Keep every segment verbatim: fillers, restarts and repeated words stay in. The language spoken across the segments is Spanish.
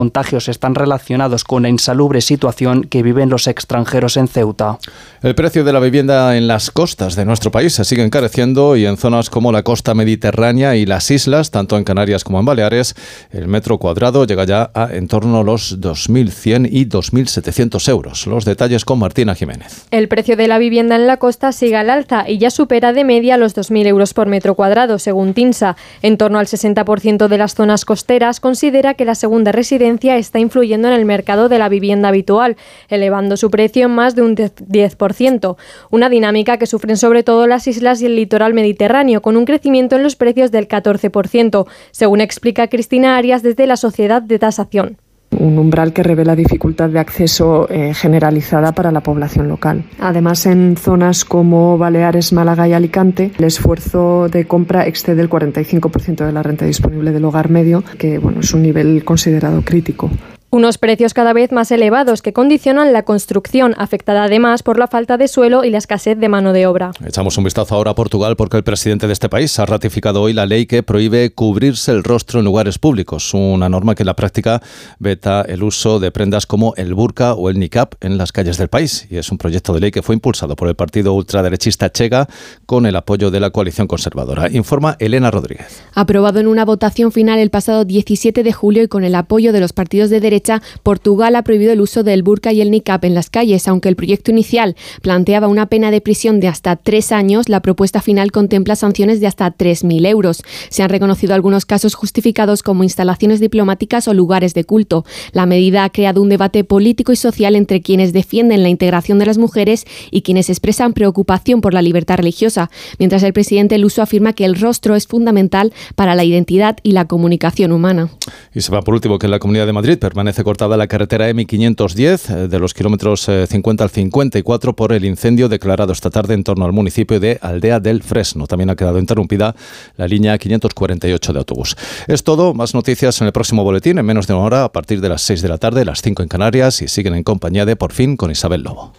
contagios están relacionados con la insalubre situación que viven los extranjeros en Ceuta. El precio de la vivienda en las costas de nuestro país se sigue encareciendo y en zonas como la costa mediterránea y las islas, tanto en Canarias como en Baleares, el metro cuadrado llega ya a en torno a los dos mil cien y dos mil setecientos euros. Los detalles con Martina Jiménez. El precio de la vivienda en la costa sigue al alza y ya supera de media los dos mil euros por metro cuadrado, según TINSA. En torno al sesenta por ciento de las zonas costeras considera que la segunda residencia está influyendo en el mercado de la vivienda habitual, elevando su precio en más de un diez por ciento. Una dinámica que sufren sobre todo las islas y el litoral mediterráneo, con un crecimiento en los precios del catorce por ciento, según explica Cristina Arias desde la Sociedad de Tasación. Un umbral que revela dificultad de acceso eh, generalizada para la población local. Además, en zonas como Baleares, Málaga y Alicante, el esfuerzo de compra excede el cuarenta y cinco por ciento de la renta disponible del hogar medio, que bueno, es un nivel considerado crítico. Unos precios cada vez más elevados que condicionan la construcción, afectada además por la falta de suelo y la escasez de mano de obra. Echamos un vistazo ahora a Portugal porque el presidente de este país ha ratificado hoy la ley que prohíbe cubrirse el rostro en lugares públicos, una norma que en la práctica veta el uso de prendas como el burka o el niqab en las calles del país. Y es un proyecto de ley que fue impulsado por el partido ultraderechista Chega con el apoyo de la coalición conservadora. Informa Elena Rodríguez. Aprobado en una votación final el pasado diecisiete de julio y con el apoyo de los partidos de derecha, Portugal ha prohibido el uso del burka y el niqab en las calles. Aunque el proyecto inicial planteaba una pena de prisión de hasta tres años, la propuesta final contempla sanciones de hasta tres mil euros. Se han reconocido algunos casos justificados como instalaciones diplomáticas o lugares de culto. La medida ha creado un debate político y social entre quienes defienden la integración de las mujeres y quienes expresan preocupación por la libertad religiosa, mientras el presidente Luso afirma que el rostro es fundamental para la identidad y la comunicación humana. Y se va por último que en la Comunidad de Madrid permanece cortada la carretera eme quinientos diez de los kilómetros cincuenta al cincuenta y cuatro por el incendio declarado esta tarde en torno al municipio de Aldea del Fresno. También ha quedado interrumpida la línea quinientos cuarenta y ocho de autobús. Es todo, más noticias en el próximo boletín en menos de una hora a partir de las seis de la tarde, las cinco en Canarias, y siguen en compañía de Por Fin con Isabel Lobo.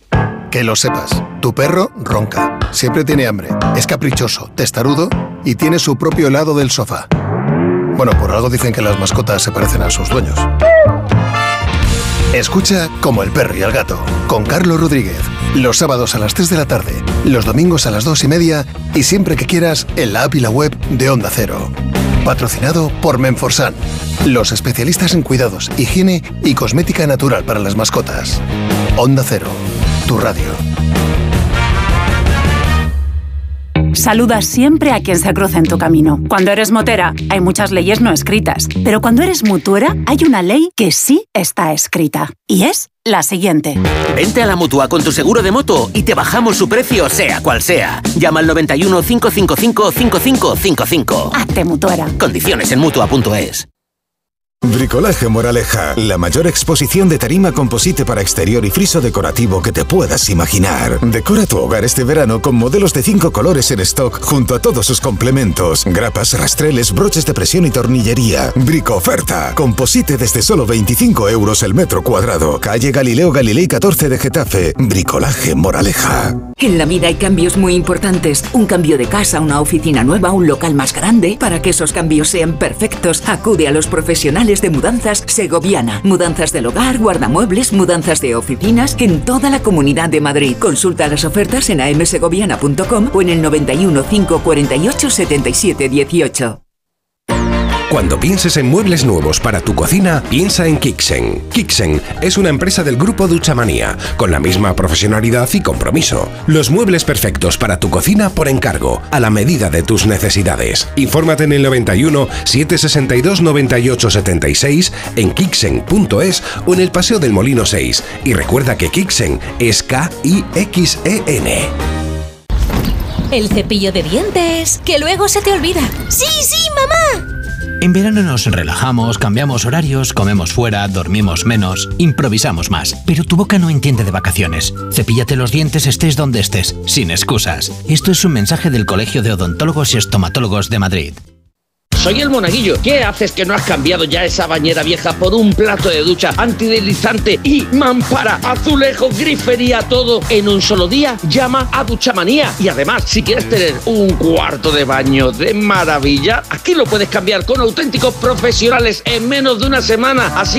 Que lo sepas, tu perro ronca, siempre tiene hambre, es caprichoso, testarudo y tiene su propio lado del sofá. Bueno, por algo dicen que las mascotas se parecen a sus dueños. Escucha Como el perro y el gato, con Carlos Rodríguez. Los sábados a las tres de la tarde, los domingos a las dos y media y siempre que quieras en la app y la web de Onda Cero. Patrocinado por Menforsan, los especialistas en cuidados, higiene y cosmética natural para las mascotas. Onda Cero, tu radio. Saluda siempre a quien se cruza en tu camino. Cuando eres motera, hay muchas leyes no escritas. Pero cuando eres mutuera, hay una ley que sí está escrita. Y es la siguiente. Vente a la Mutua con tu seguro de moto y te bajamos su precio, sea cual sea. Llama al noventa y uno, cinco cinco cinco, cinco cinco cinco cinco. Hazte mutuera. Condiciones en Mutua punto es. Bricolaje Moraleja, la mayor exposición de tarima composite para exterior y friso decorativo que te puedas imaginar. Decora tu hogar este verano con modelos de cinco colores en stock junto a todos sus complementos, grapas, rastreles, broches de presión y tornillería. Brico oferta, composite desde solo veinticinco euros el metro cuadrado. Calle Galileo Galilei catorce de Getafe. Bricolaje Moraleja. En la vida hay cambios muy importantes. Un cambio de casa, una oficina nueva, un local más grande. Para que esos cambios sean perfectos, acude a los profesionales de Mudanzas Segoviana. Mudanzas del hogar, guardamuebles, mudanzas de oficinas en toda la Comunidad de Madrid. Consulta las ofertas en a m segoviana punto com o en el noventa y uno, cinco cuarenta y ocho, setenta y siete dieciocho. Cuando pienses en muebles nuevos para tu cocina, piensa en Kixen. Kixen es una empresa del grupo Duchamanía, con la misma profesionalidad y compromiso. Los muebles perfectos para tu cocina por encargo, a la medida de tus necesidades. Infórmate en el noventa y uno, setecientos sesenta y dos, noventa y ocho setenta y seis, en kixen punto es o en el Paseo del Molino seis. Y recuerda que Kixen es K I X E N. El cepillo de dientes, que luego se te olvida. ¡Sí, sí, mamá! En verano nos relajamos, cambiamos horarios, comemos fuera, dormimos menos, improvisamos más. Pero tu boca no entiende de vacaciones. Cepíllate los dientes estés donde estés, sin excusas. Esto es un mensaje del Colegio de Odontólogos y Estomatólogos de Madrid. Soy el Monaguillo. ¿Qué haces que no has cambiado ya esa bañera vieja por un plato de ducha antideslizante y mampara, azulejos, grifería, todo en un solo día? Llama a Duchamanía. Y además, si quieres tener un cuarto de baño de maravilla, aquí lo puedes cambiar con auténticos profesionales en menos de una semana. Así